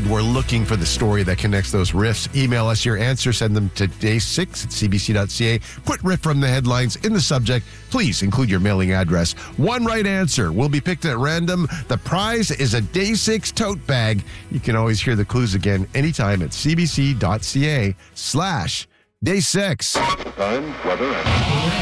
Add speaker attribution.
Speaker 1: We're looking for the story that connects those riffs. Email us your answer. Send them to day6@cbc.ca. Put riff from the headlines in the subject. Please include your mailing address. One right answer will be picked at random. The prize is a Day 6 tote bag. You can always hear the clues again anytime at cbc.ca/day6.
Speaker 2: Time, weather, and